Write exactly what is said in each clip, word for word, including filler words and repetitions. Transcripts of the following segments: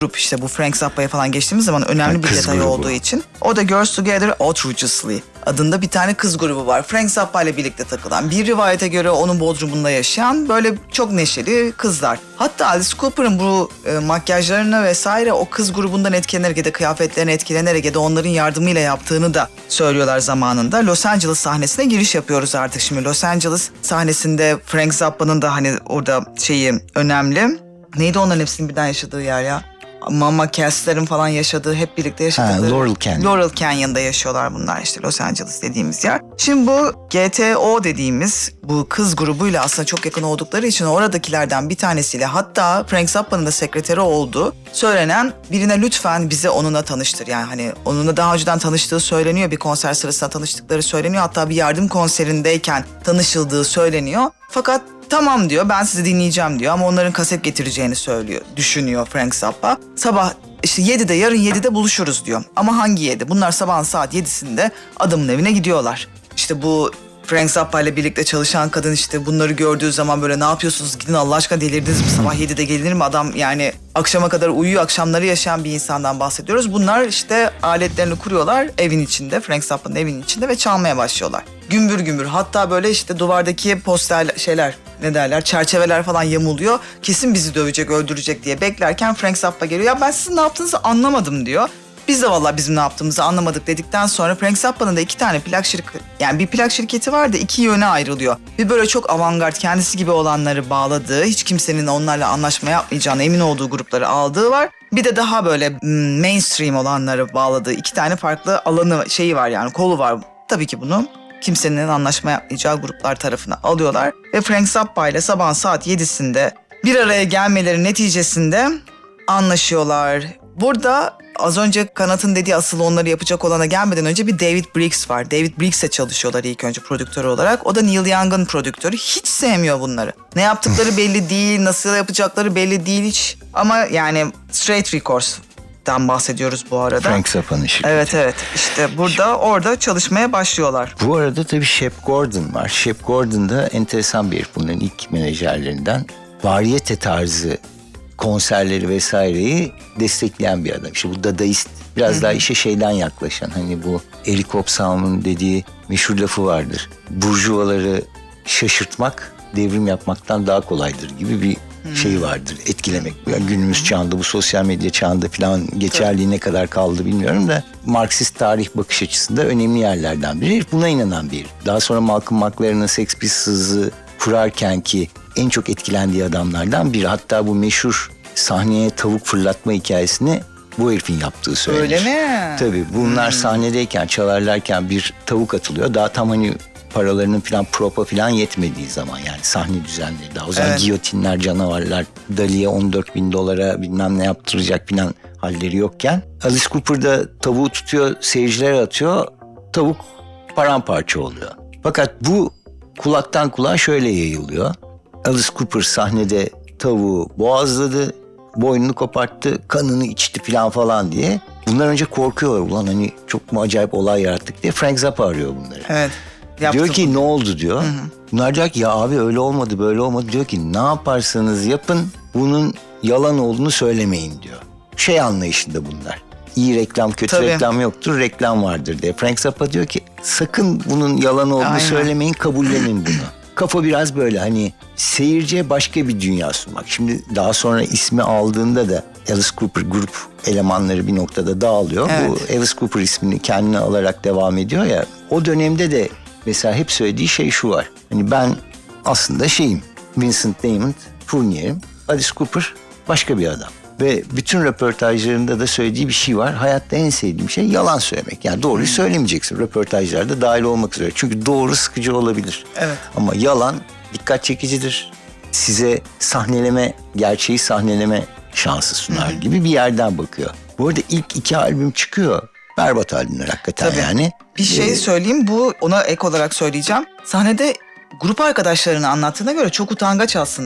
grup işte bu Frank Zappa'ya falan geçtiğimiz zaman önemli Ha, bir kız detay grubu. olduğu için. O da Girls Together Outrageously adında bir tane kız grubu var. Frank Zappa ile birlikte takılan, bir rivayete göre onun bodrumunda yaşayan böyle çok neşeli kızlar. Hatta Alice Cooper'ın bu e, makyajlarını vesaire o kız grubundan etkilenerek ya da kıyafetlerini etkilenerek ya da onların yardımıyla yaptığını da söylüyorlar zamanında. Los Angeles sahnesine giriş yapıyoruz artık şimdi. Los Angeles sahnesinde Frank Zappa'nın da hani orada şeyi önemli. Neydi onların hepsinin birden yaşadığı yer ya? Mama Cass'lerin falan yaşadığı, hep birlikte yaşadıkları. Ha, Laurel Canyon. Laurel Canyon'da yaşıyorlar bunlar işte, Los Angeles dediğimiz yer. Şimdi bu G T O dediğimiz bu kız grubuyla aslında çok yakın oldukları için oradakilerden bir tanesiyle, hatta Frank Zappa'nın da sekreteri olduğu söylenen birine lütfen bize onunla tanıştır. Yani hani onunla daha önceden tanıştığı söyleniyor, bir konser sırasında tanıştıkları söyleniyor. Hatta bir yardım konserindeyken tanışıldığı söyleniyor. Fakat tamam diyor, ben sizi dinleyeceğim diyor ama onların kaset getireceğini söylüyor, düşünüyor Frank Zappa. Sabah işte yedide, yarın yedide buluşuruz diyor. Ama hangi yedi? Bunlar sabahın saat yedisinde adamın evine gidiyorlar. İşte bu Frank Zappa ile birlikte çalışan kadın işte bunları gördüğü zaman böyle, ne yapıyorsunuz, gidin Allah aşkına, delirdiniz mi, sabah yedide gelinir mi, adam yani akşama kadar uyuyor, akşamları yaşayan bir insandan bahsediyoruz. Bunlar işte aletlerini kuruyorlar evin içinde, Frank Zappa'nın evinin içinde ve çalmaya başlıyorlar. Gümbür gümbür, hatta böyle işte duvardaki poster şeyler, ne derler, çerçeveler falan yamuluyor. Kesin bizi dövecek, öldürecek diye beklerken Frank Zappa geliyor. Ya ben sizin ne yaptığınızı anlamadım diyor. Biz de vallahi bizim ne yaptığımızı anlamadık dedikten sonra Frank Zappa'nın da iki tane plak şirketi, yani bir plak şirketi var da iki yöne ayrılıyor. Bir böyle çok avantgard, kendisi gibi olanları bağladığı, hiç kimsenin onlarla anlaşma yapmayacağına emin olduğu grupları aldığı var. Bir de daha böyle mainstream olanları bağladığı iki tane farklı alanı, şeyi var yani, kolu var. Tabii ki bunu kimsenin anlaşma yapmayacağı gruplar tarafına alıyorlar. Ve Frank Zappa ile sabah saat yedisinde bir araya gelmeleri neticesinde anlaşıyorlar. Burada az önce Kanat'ın dediği asıl onları yapacak olana gelmeden önce bir David Briggs var. David Briggs'e çalışıyorlar ilk önce prodüktör olarak. O da Neil Young'ın prodüktörü. Hiç sevmiyor bunları. Ne yaptıkları belli değil, nasıl yapacakları belli değil hiç. Ama yani Straight Records'tan bahsediyoruz bu arada. Frank Zappa'nın şirketi. Evet evet, işte burada orada çalışmaya başlıyorlar. Bu arada tabii Shep Gordon var. Shep Gordon da enteresan bir herif, bunların ilk menajerlerinden. Varyete tarzı konserleri vesaireyi destekleyen bir adam. İşte bu dadaist, biraz Hı-hı. daha işe şeyden yaklaşan, hani bu Eric Hobsbawm'ın dediği meşhur lafı vardır. Burjuvaları şaşırtmak devrim yapmaktan daha kolaydır gibi bir Hı-hı. şey vardır, etkilemek. Yani günümüz Hı-hı. çağında, bu sosyal medya çağında falan geçerliği ne kadar kaldı bilmiyorum da Marksist tarih bakış açısında önemli yerlerden biri. Buna inanan biri. Daha sonra Malcolm McLaren'ın Sex Pistols'ı kurarken ki en çok etkilendiği adamlardan biri. Hatta bu meşhur sahneye tavuk fırlatma hikayesini bu herifin yaptığı söylenir. Öyle mi? Tabii bunlar hmm. sahnedeyken, çalarlarken bir tavuk atılıyor. Daha tam hani paralarının falan propa falan yetmediği zaman, yani sahne düzenleri daha. O zaman evet. giyotinler, canavarlar, Dali'ye on dört bin dolara bilmem ne yaptıracak falan halleri yokken Alice Cooper da tavuğu tutuyor, seyircilere atıyor. Tavuk paramparça oluyor. Fakat bu kulaktan kulağa şöyle yayılıyor. Alice Cooper sahnede tavuğu boğazladı, boynunu koparttı, kanını içti falan falan diye. Bunlar önce korkuyorlar. Ulan hani çok mu acayip olay yarattık diye. Frank Zappa arıyor bunları. Evet. Diyor ki bunu. Ne oldu diyor. Hı hı. Bunlar diyor ki ya abi öyle olmadı, böyle olmadı. Diyor ki ne yaparsanız yapın bunun yalan olduğunu söylemeyin diyor. Şey anlayışında bunlar. İyi reklam, kötü Tabii. reklam yoktur, reklam vardır diye. Frank Zappa diyor ki sakın bunun yalan olduğunu Aynen. söylemeyin, kabullenin bunu. Kafa biraz böyle, hani seyirciye başka bir dünya sunmak. Şimdi daha sonra ismi aldığında da Alice Cooper grup elemanları bir noktada dağılıyor. Evet. Bu Alice Cooper ismini kendine alarak devam ediyor ya. O dönemde de mesela hep söylediği şey şu var. Hani ben aslında şeyim, Vincent Damon Fournier'im. Alice Cooper başka bir adam. Ve bütün röportajlarında da söylediği bir şey var. Hayatta en sevdiğim şey yalan söylemek. Yani doğruyu hmm. söylemeyeceksin. Röportajlarda dahil olmak üzere. Çünkü doğru sıkıcı olabilir. Evet. Ama yalan dikkat çekicidir. Size sahneleme, gerçeği sahneleme şansı sunar hmm. gibi bir yerden bakıyor. Bu arada ilk iki albüm çıkıyor. Berbat albümler hakikaten Tabii. yani. Bir şey söyleyeyim, bu ona ek olarak söyleyeceğim. Sahnede grup arkadaşlarını anlattığına göre çok utangaç aslında.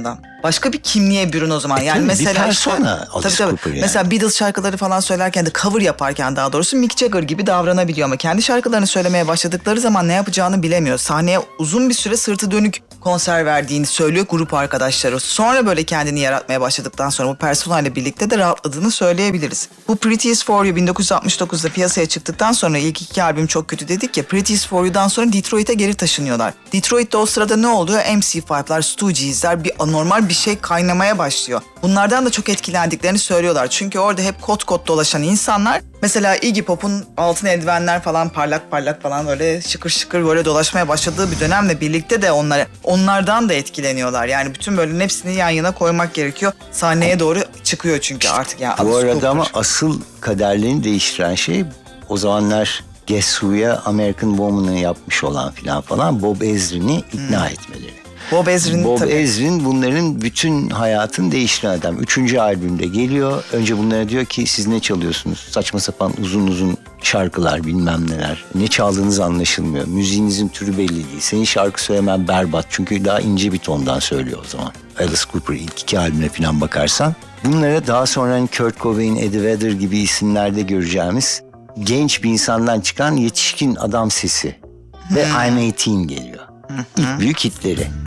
başka bir kimliğe bürün o zaman. E Yani tabii, mesela bir persona işte, Alice tabii, tabii. Cooper yani. Mesela Beatles şarkıları falan söylerken de cover yaparken daha doğrusu Mick Jagger gibi davranabiliyor ama kendi şarkılarını söylemeye başladıkları zaman ne yapacağını bilemiyor. Sahneye uzun bir süre sırtı dönük konser verdiğini söylüyor grup arkadaşları. Sonra böyle kendini yaratmaya başladıktan sonra bu personayla birlikte de rahatladığını söyleyebiliriz. Bu Pretty Is For You bin dokuz yüz altmış dokuzda piyasaya çıktıktan sonra ilk iki albüm çok kötü dedik ya. Pretty Is For You'dan sonra Detroit'e geri taşınıyorlar. Detroit'te o sırada ne oluyor? M C beşler, Stooges'ler, bir anormal bir şey kaynamaya başlıyor. Bunlardan da çok etkilendiklerini söylüyorlar. Çünkü orada hep kot kot dolaşan insanlar, mesela Iggy Pop'un altın eldivenler falan parlak parlak falan böyle şıkır şıkır böyle dolaşmaya başladığı bir dönemle birlikte de onlara, onlardan da etkileniyorlar. Yani bütün böyle hepsini yan yana koymak gerekiyor. Sahneye doğru çıkıyor çünkü artık. Yani Bu Alice arada Cooper. ama asıl kaderlerini değiştiren şey o zamanlar Guess Who'ya American Woman'ı yapmış olan filan falan Bob Ezrin'i ikna hmm. etmeleri. Bob Ezrin Bob tabii. Ezrin bunların bütün hayatını değiştiren adam. Üçüncü albümde geliyor. Önce bunlara diyor ki siz ne çalıyorsunuz? Saçma sapan uzun uzun şarkılar bilmem neler. Ne çaldığınız anlaşılmıyor. Müziğinizin türü belli değil. Senin şarkı söylemen berbat. Çünkü daha ince bir tondan söylüyor o zaman. Alice Cooper ilk iki albümüne falan bakarsan. Bunlara daha sonra hani Kurt Cobain, Eddie Vedder gibi isimlerde göreceğimiz genç bir insandan çıkan yetişkin adam sesi. Hmm. Ve I'm on sekiz geliyor. Hmm. İlk büyük hitleri.